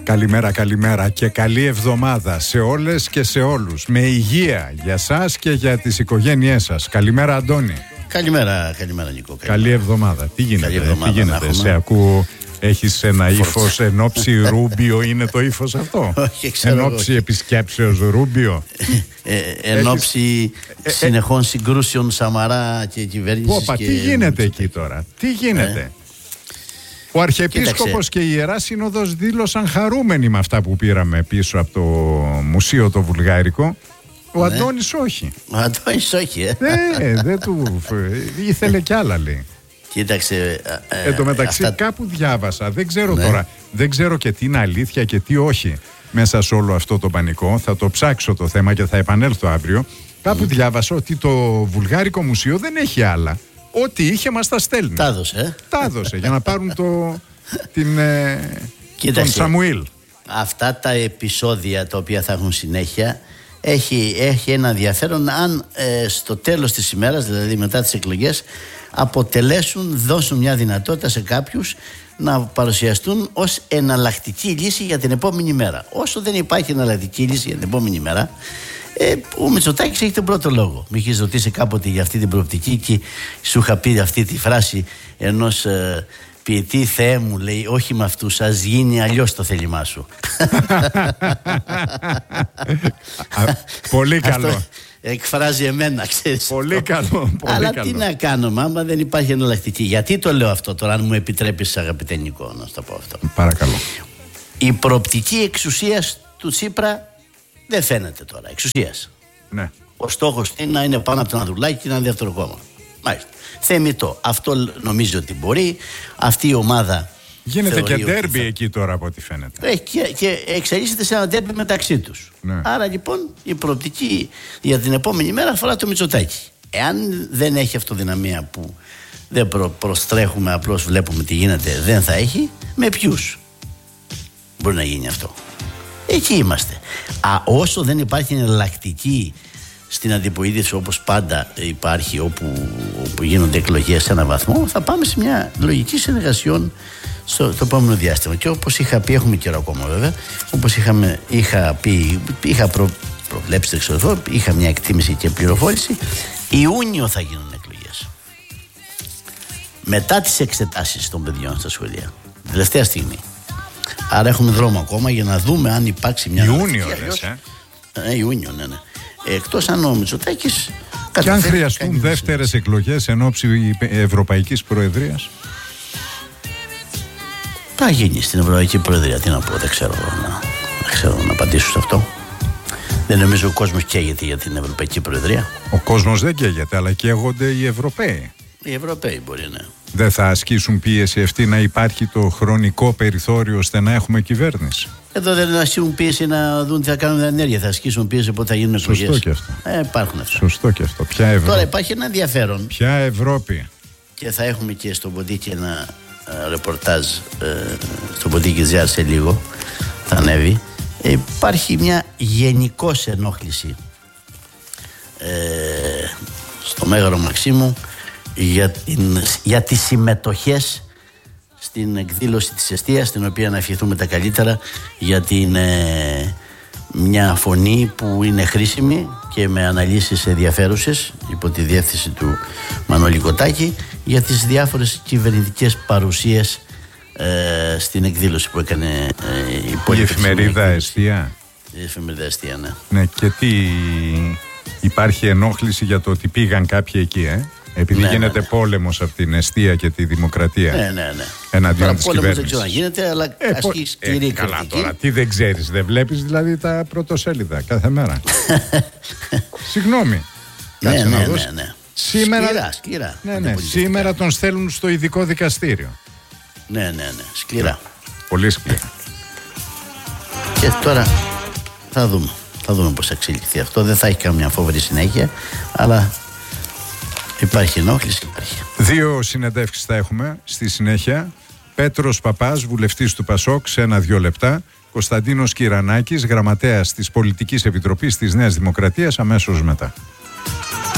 Καλημέρα, καλημέρα και καλή εβδομάδα σε όλες και σε όλους. Με υγεία για σας και για τις οικογένειές σας. Καλημέρα, Αντώνη. Καλημέρα Νίκο. Καλή εβδομάδα. Τι γίνεται, καλή εβδομάδα, τι γίνεται. Σε ακούω, έχεις ένα ύφος εν ώψη Ρούμπιο, είναι το ύφος αυτό? Όχι, ξέρω. Εν ώψη επισκέψεως Ρούμπιο. Εν ώψη συνεχών συγκρούσεων Σαμαρά και κυβέρνησης. Τι γίνεται εκεί τώρα, τι γίνεται? Ο Αρχιεπίσκοπος και η Ιερά Σύνοδος δήλωσαν χαρούμενοι με αυτά που πήραμε πίσω από το μουσείο το βουλγάρικο. Ο Αντώνης όχι. Ο Αντώνης όχι, δεν του ήθελε κι άλλα, λέει. Κοίταξε. Εν τω μεταξύ κάπου διάβασα, δεν ξέρω τώρα, δεν ξέρω και τι είναι αλήθεια και τι όχι μέσα σε όλο αυτό το πανικό. Θα το ψάξω το θέμα και θα επανέλθω αύριο. Κάπου διάβασα ότι το βουλγάρικο μουσείο δεν έχει άλλα. Ό,τι είχε μας τα στέλνει. Τα έδωσε. Τα έδωσε για να πάρουν τον Σαμουήλ. Αυτά τα επεισόδια τα οποία θα έχουν συνέχεια έχει ένα ενδιαφέρον αν στο τέλος της ημέρας, δηλαδή μετά τις εκλογές, δώσουν μια δυνατότητα σε κάποιους να παρουσιαστούν ως εναλλακτική λύση για την επόμενη μέρα. Όσο δεν υπάρχει εναλλακτική λύση για την επόμενη μέρα, ο Μητσοτάκης έχει τον πρώτο λόγο. Με είχες ρωτήσει κάποτε για αυτή την προοπτική και σου είχα πει αυτή τη φράση ενός ποιητή: Θεέ μου, λέει, όχι με αυτούς, ας γίνει αλλιώς το θέλημά σου. Πολύ καλό. Αυτό εκφράζει εμένα, ξέρεις. Πολύ καλό. Αλλά τι να κάνουμε, άμα δεν υπάρχει εναλλακτική. Γιατί το λέω αυτό τώρα, αν μου επιτρέπεις, αγαπητέ Νικό, να σου το πω αυτό? Παρακαλώ. Η προοπτική εξουσίας του Τσίπρα δεν φαίνεται τώρα, εξουσίας. Ναι. Ο στόχος είναι να είναι πάνω από τον Ανδρουλάκη και να είναι δεύτερο κόμμα. Μάλιστα. Θεμιτό. Αυτό νομίζει ότι μπορεί. Αυτή η ομάδα. Γίνεται και ντέρμπι εκεί τώρα από ό,τι φαίνεται. Και εξελίσσεται σε ένα ντέρμπι μεταξύ τους. Ναι. Άρα λοιπόν η προοπτική για την επόμενη μέρα αφορά το Μητσοτάκη. Εάν δεν έχει αυτοδυναμία που δεν προστρέχουμε, απλώς βλέπουμε τι γίνεται, δεν θα έχει, με ποιους μπορεί να γίνει αυτό? Εκεί είμαστε. Όσο δεν υπάρχει εναλλακτική στην αντιποίηση, όπως πάντα υπάρχει όπου γίνονται εκλογές σε έναν βαθμό, θα πάμε σε μια λογική συνεργασιών στο επόμενο διάστημα. Και όπως είχα πει, έχουμε καιρό ακόμα βέβαια, όπως είχα προβλέψει, είχα μια εκτίμηση και πληροφόρηση, Ιούνιο θα γίνουν εκλογές. Μετά τις εξετάσεις των παιδιών στα σχολεία. Τελευταία στιγμή. Άρα έχουμε δρόμο ακόμα για να δούμε αν υπάρξει μια... Ιούνιο λες, Ιούνιο, ναι. Εκτός αν ο Μητσοτάκης... Και αν χρειαστούν δεύτερες εκλογές εν ώψη Ευρωπαϊκής Προεδρίας. Θα γίνει στην Ευρωπαϊκή Προεδρία, τι να πω, δεν ξέρω να απαντήσω σε αυτό. Δεν νομίζω ο κόσμος καίγεται για την Ευρωπαϊκή Προεδρία. Ο κόσμος δεν καίγεται, αλλά καίγονται οι Ευρωπαίοι. Οι Ευρωπαίοι μπορεί, ναι. Δεν θα ασκήσουν πίεση αυτή να υπάρχει το χρονικό περιθώριο ώστε να έχουμε κυβέρνηση? Εδώ δεν θα ασκήσουν πίεση να δουν τι θα κάνουν με ενέργεια. Θα ασκήσουν πίεση πότε θα γίνουν εκλογές. Σωστό και αυτό. Υπάρχουν αυτά. Σωστό και αυτό. Ποια Ευρώπη? Τώρα υπάρχει ένα ενδιαφέρον. Ποια Ευρώπη? Και θα έχουμε και στο Ποντίκι ένα ρεπορτάζ στο Ποντίκι Ζιάρ σε λίγο. Θα ανέβει. Υπάρχει μια γενικώς ενόχληση στο Μέγαρο Μαξίμου για τις συμμετοχές στην εκδήλωση της εστίας, στην οποία να ευχηθούμε τα καλύτερα, γιατί είναι μια φωνή που είναι χρήσιμη και με αναλύσεις ενδιαφέρουσες υπό τη διεύθυνση του Μανώλη Κοτάκη για τις διάφορες κυβερνητικές παρουσίες στην εκδήλωση που έκανε η εφημερίδα Εστία. Η εφημερίδα Εστία, ναι. Ναι, και τι υπάρχει ενόχληση για το ότι πήγαν κάποιοι εκεί, επειδή γίνεται πόλεμος από την Εστία και τη Δημοκρατία. Ναι. Εναντίον της κυβέρνησης. Δεν ξέρω αν γίνεται, αλλά ασκεί σκληρή κριτική. Καλά τώρα, τι δεν ξέρεις, δεν βλέπεις δηλαδή τα πρωτοσέλιδα κάθε μέρα? Συγγνώμη. Ναι. Σκληρά. Σήμερα τον στέλνουν στο ειδικό δικαστήριο. Ναι. Σκληρά. Πολύ σκληρά. Και τώρα θα δούμε πώς θα εξελιχθεί αυτό. Δεν θα έχει καμιά φόβερη συνέχεια, αλλά υπάρχει ενόχληση, υπάρχει. 2 συνεντεύξεις θα έχουμε στη συνέχεια. Πέτρος Παπάς, βουλευτής του ΠΑΣΟΚ, σε 1-2 λεπτά. Κωνσταντίνος Κυρανάκης, γραμματέας της Πολιτικής Επιτροπής της Νέας Δημοκρατίας, αμέσως μετά.